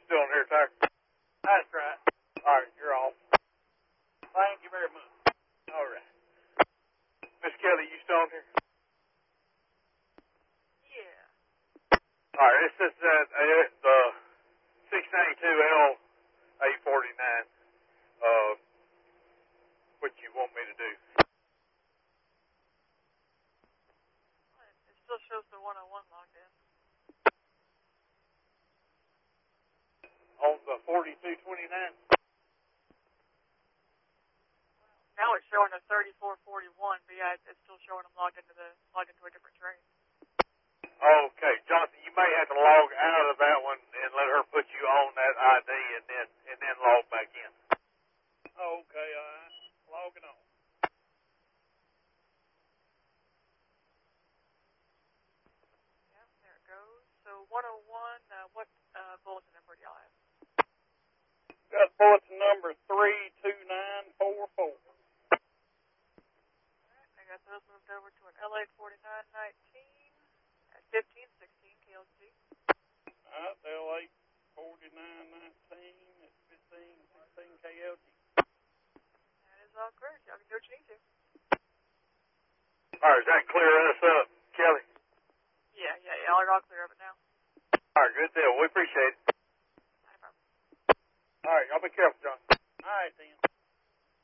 still on here, Tucker? That's right. All right, you're off. Thank you very much. All right. Miss Kelly, you still on here? Yeah. All right, this is the 692L A49. What you want me to do? It still shows the 101 logged in. On the 4229? Now it's showing a 3441, but yeah, it's still showing them logged into a different train. Okay, Johnson, you may have to log out of that one and let her put you on that ID and then log back in. Okay, all right. Logging on. Yeah, there it goes. So 101, what bulletin number do y'all have? Got bulletin number 32944. Alright, I got those moved over to an LA 4919 at 1516 KLG. All right, LA 4919 at 1516 KLG. That is all correct. Y'all can do what you need to. All right, does that clear us up, Kelly? Yeah, y'all are all clear of it now. All right, good deal. We appreciate it. No problem. All right, y'all be careful, John. All right, then.